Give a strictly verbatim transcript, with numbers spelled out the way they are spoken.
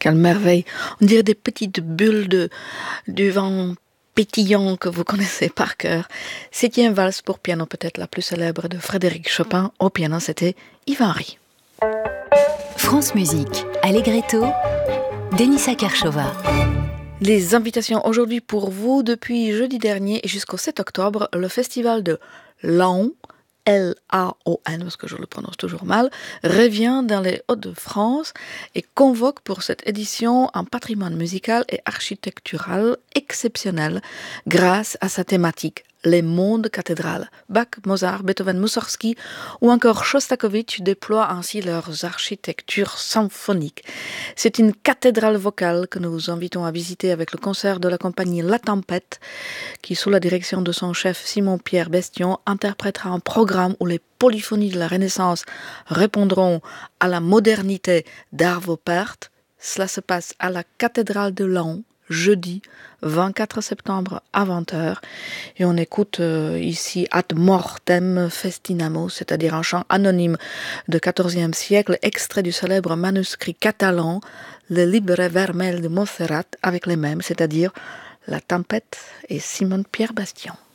Quelle merveille. On dirait des petites bulles de, du vent pétillant que vous connaissez par cœur. Septième valse pour piano, peut-être la plus célèbre de Frédéric Chopin. Au piano, c'était Yvan Ry. France Musique, Allegretto, Denisa Kershova. Les invitations aujourd'hui pour vous depuis jeudi dernier et jusqu'au sept octobre, le festival de Laon, L A O N, parce que je le prononce toujours mal, revient dans les Hauts-de-France et convoque pour cette édition un patrimoine musical et architectural exceptionnel grâce à sa thématique, les mondes cathédrales. Bach, Mozart, Beethoven, Mussorgsky ou encore Shostakovich déploient ainsi leurs architectures symphoniques. C'est une cathédrale vocale que nous vous invitons à visiter avec le concert de la compagnie La Tempête, qui, sous la direction de son chef Simon-Pierre Bestion, interprétera un programme où les polyphonies de la Renaissance répondront à la modernité d'Arvo Pärt. Cela se passe à la cathédrale de Laon, jeudi vingt-quatre septembre à vingt heures. Et on écoute euh, ici Ad Mortem Festinamo, c'est-à-dire un chant anonyme de quatorzième siècle, extrait du célèbre manuscrit catalan, le Libre Vermell de Montserrat, avec les mêmes, c'est-à-dire La Tempête et Simon-Pierre Bestion.